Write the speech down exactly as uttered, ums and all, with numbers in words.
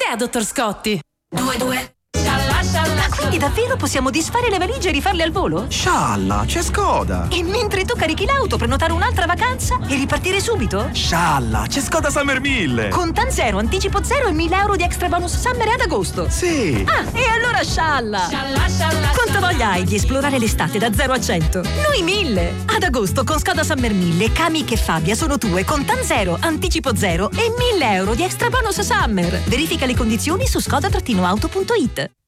è, dottor Scotti? Due, due. Scialla, scialla. Quindi davvero possiamo disfare le valigie e rifarle al volo? Scialla, c'è Skoda. E mentre tu carichi l'auto, prenotare un'altra vacanza e ripartire subito? Scialla, c'è Skoda Summer mille. Contan zero, anticipo zero e mille euro di extra bonus summer ad agosto. Sì. Ah, e allora scialla. Scialla, scialla. Quanta voglia hai di esplorare l'estate da zero a cento? Noi mille. Ad agosto con Skoda Summer mille, Kamiq e Fabia sono tue, Contan zero, anticipo zero e mille euro di extra bonus summer. Verifica le condizioni su skoda auto punto it.